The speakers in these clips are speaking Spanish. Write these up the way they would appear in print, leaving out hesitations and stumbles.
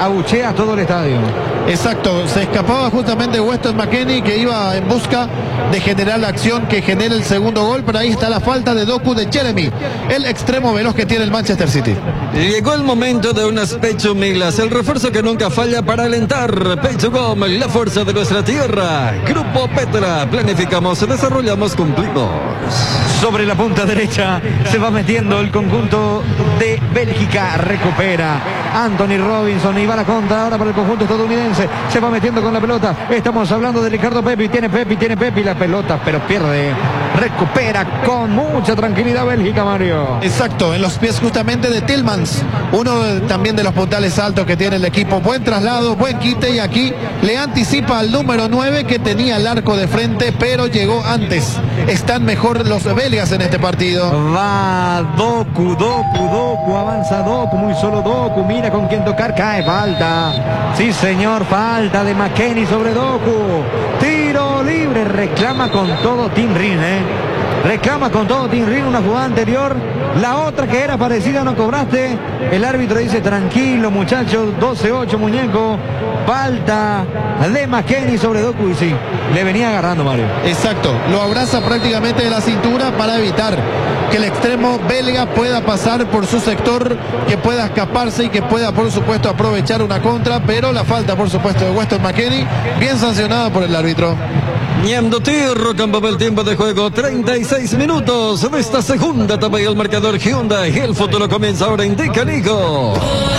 abuchea todo el estadio. Exacto, se escapaba justamente Weston McKennie, que iba en busca de generar la acción que genera el segundo gol, pero ahí está la falta de Doku de Jeremy, el extremo veloz que tiene el Manchester City. Llegó el momento de unas Pecho Milas, el refuerzo que nunca falla para alentar. Pecho Gom, la fuerza de nuestra tierra. Grupo Petra, planificamos, desarrollamos, cumplimos. Sobre la punta derecha se va metiendo el conjunto de Bélgica. Recupera Anthony Robinson y va a la contra ahora para el conjunto estadounidense. Se va metiendo con la pelota. Estamos hablando de Ricardo Pepi. Tiene Pepi la pelota, pero pierde. Recupera con mucha tranquilidad Bélgica, Mario. Exacto, en los pies justamente de Tillmans, también de los puntales altos que tiene el equipo. Buen traslado, buen quite, y aquí le anticipa al número 9 que tenía el arco de frente, pero llegó antes. Están mejor los belgas en este partido. Va Doku, avanza Doku, muy solo Doku, mira con quién tocar, cae, falta. Sí señor, falta de McKennie sobre Doku. Tiro libre, reclama con todo Tim Rin, reclama con todo Tim Rin una jugada anterior. La otra que era parecida no cobraste. El árbitro dice tranquilo muchachos, 12-8 muñeco. Falta de McKennie sobre Doku, y sí, le venía agarrando Mario. Exacto, lo abraza prácticamente de la cintura para evitar que el extremo belga pueda pasar por su sector, que pueda escaparse y que pueda por supuesto aprovechar una contra, pero la falta por supuesto de Weston McKennie, bien sancionada por el árbitro. Ñamdotir, campo del tiempo de juego, 36 minutos de esta segunda etapa y el marcador Hyundai. El futuro comienza ahora, indica Nico.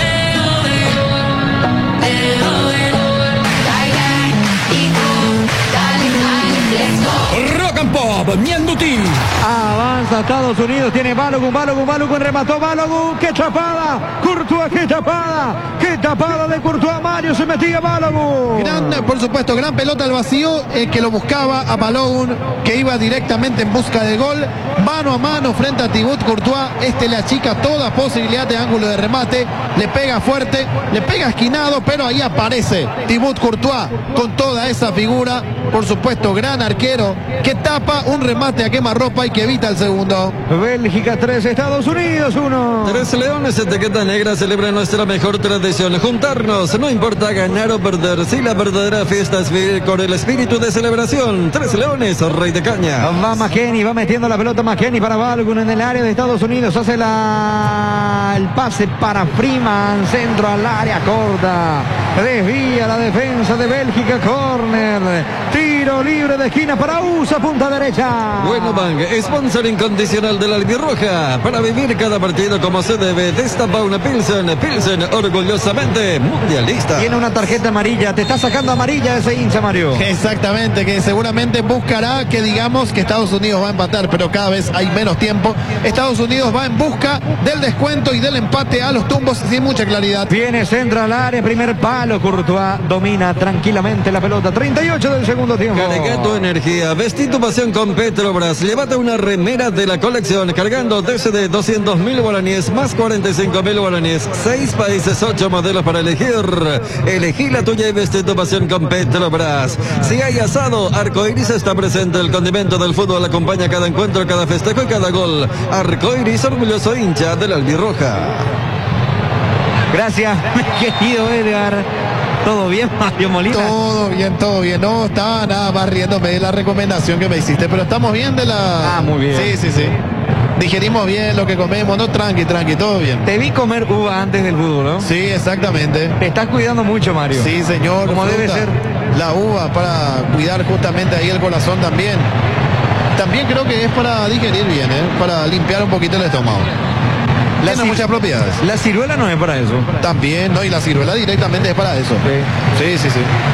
Rock and Pop, Ñanduti. Avanza Estados Unidos, tiene Balogun, remató Balogun, qué tapada, Courtois, qué tapada de Courtois, Mario, se metía Balogun. Por supuesto, gran pelota al vacío, que lo buscaba a Balogun, que iba directamente en busca del gol, mano a mano frente a Thibaut Courtois. Le achica toda posibilidad de ángulo de remate, le pega fuerte, le pega esquinado, pero ahí aparece Thibaut Courtois con toda esa figura, por supuesto, gran arquero, que tapa un remate a quemarropa y que evita el segundo. Bélgica 3, Estados Unidos 1. 3 leones, etiqueta negra, celebra nuestra mejor tradición, juntarnos, no importa ganar o perder, si la verdadera fiesta es vivir con el espíritu de celebración. 3 leones, rey de caña. Va McKennie, va metiendo la pelota McKennie para Balogun en el área de Estados Unidos, hace el pase para Freeman, centro al área corta, desvía la defensa de Bélgica, córner, tiro libre de esquina para USA, punta derecha. Bueno, Bang, sponsor incondicional de la albirroja, para vivir cada partido como se debe. Destapa una Pilsen, orgullosamente mundialista. Tiene una tarjeta amarilla, te está sacando amarilla ese hincha, Mario. Exactamente, que seguramente buscará que digamos que Estados Unidos va a empatar, pero cada vez hay menos tiempo. Estados Unidos va en busca del descuento y del empate a los tumbos sin mucha claridad. Viene centro al área, primer palo, Courtois domina tranquilamente la pelota, 38 del segundo tiempo. Carga tu energía, vestí tu pasión con Petrobras, llévate una remera de la colección, cargando desde 200.000 guaraníes más 45.000 guaraníes, 6 países, 8 modelos para elegir. Elegí la tuya y vestí tu pasión con Petrobras. Si hay asado, Arcoiris está presente, el condimento del fútbol acompaña cada encuentro, cada festejo y cada gol. Arcoiris, orgulloso hincha de la albirroja. Gracias, mi querido Edgar. ¿Todo bien, Mario Molina? Todo bien. No estaba nada más riéndome de la recomendación que me hiciste, pero estamos bien de la... Ah, muy bien. Sí. Digerimos bien lo que comemos, no, tranqui, todo bien. Te vi comer uva antes del fútbol, ¿no? Sí, exactamente. Te estás cuidando mucho, Mario. Sí, señor. Como debe ser. La uva para cuidar justamente ahí el corazón también. También creo que es para digerir bien, para limpiar un poquito el estómago. Tiene muchas propiedades. La ciruela no es para eso. También, ¿no? Y la ciruela directamente es para eso. Sí.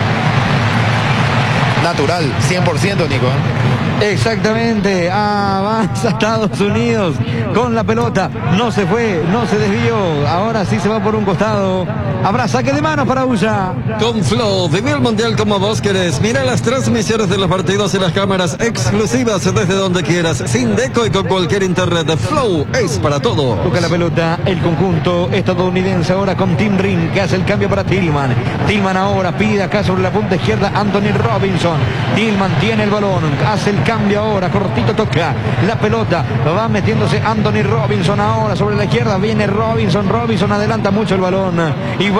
Natural, 100%, Nico. Exactamente, avanza Estados Unidos con la pelota, no se fue, no se desvió, ahora sí se va por un costado, habrá saque de manos para USA. Con Flow, vive el mundial como vos querés, mira las transmisiones de los partidos y las cámaras exclusivas desde donde quieras, sin deco y con cualquier internet. Flow es para todo. Toca la pelota el conjunto estadounidense ahora con Tim Ring, que hace el cambio para Tillman. Tillman ahora pide acá sobre la punta izquierda Anthony Robinson. Tillman tiene el balón, hace el cambio ahora, cortito toca la pelota, va metiéndose Anthony Robinson ahora sobre la izquierda, viene Robinson adelanta mucho el balón y